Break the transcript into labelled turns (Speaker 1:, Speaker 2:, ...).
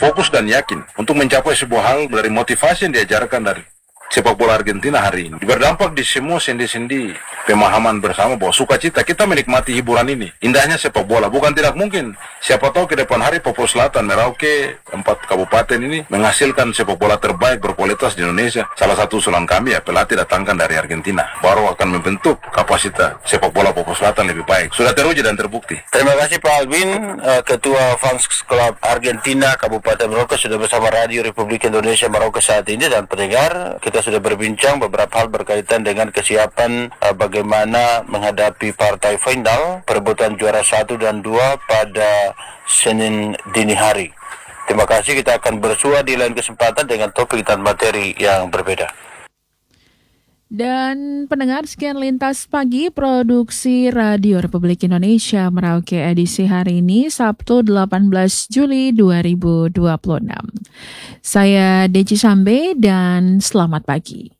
Speaker 1: fokus dan yakin untuk mencapai sebuah hal dari motivasi yang diajarkan dari sepak bola Argentina hari ini. Berdampak di semua sendi-sendi pemahaman bersama bahwa sukacita kita menikmati hiburan ini. Indahnya sepak bola, bukan tidak mungkin. Siapa tahu ke depan hari Papua Selatan, Merauke, 4 kabupaten ini menghasilkan sepak bola terbaik berkualitas di Indonesia. Salah satu usulan kami ya, pelatih datangkan dari Argentina. Baru akan membentuk kapasitas sepak bola Papua Selatan lebih baik. Sudah teruji dan terbukti.
Speaker 2: Terima kasih Pak Alvin, Ketua Fans Club Argentina Kabupaten Merauke sudah bersama Radio Republik Indonesia Merauke saat ini. Dan pendengar, kita sudah berbincang beberapa hal berkaitan dengan kesiapan bagaimana menghadapi partai final perebutan juara 1 dan 2 pada Senin dini hari. Terima kasih, kita akan bersua di lain kesempatan dengan topik dan materi yang berbeda.
Speaker 3: Dan pendengar, sekian Lintas Pagi produksi Radio Republik Indonesia Merauke edisi hari ini Sabtu 18 Juli 2026. Saya Deci Sambe dan selamat pagi.